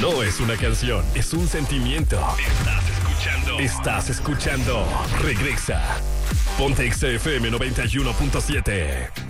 No es una canción, es un sentimiento. Estás escuchando Regresa. Ponte XFM 91.7.